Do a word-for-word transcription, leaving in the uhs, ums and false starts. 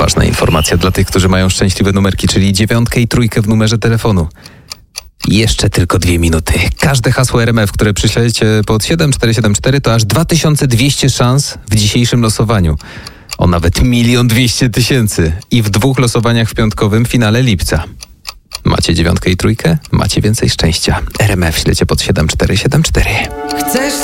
ważna informacja dla tych, którzy mają szczęśliwe numerki, czyli dziewiątkę i trójkę w numerze telefonu. Jeszcze tylko dwie minuty. Każde hasło R M F, które przyślecie pod siedem cztery siedem cztery, to aż dwa tysiące dwieście szans w dzisiejszym losowaniu. O nawet milion dwieście tysięcy. I w dwóch losowaniach w piątkowym finale lipca. Macie dziewiątkę i trójkę? Macie więcej szczęścia. R M F ślecie pod siedem cztery siedem cztery. Chcesz